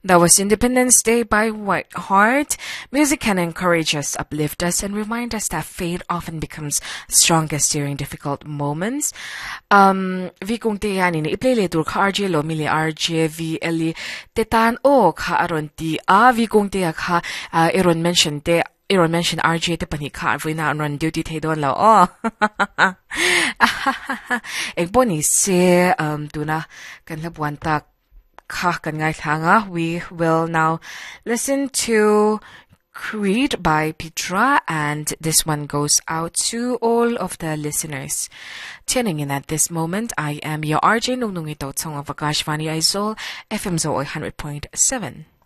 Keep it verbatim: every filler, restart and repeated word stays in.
That was Independence Day by White Heart. Music can encourage us, uplift us, and remind us that faith often becomes strongest during difficult moments. Um, vi kung te yani ni iplay le tur ka R J lo mili R J vi eli tetan o ka aron ti a vi kung te ka uh, iron mention te iron mention R J te pani ka vi na run duty te don lo oh. Eng boni se um tuna kan labuan tak we will now listen to Creed by Petra, and this one goes out to all of the listeners tuning in at this moment. I am your R J Nung Nung Ito Tsong of Akashvani Aizol, F M Zo one hundred point seven.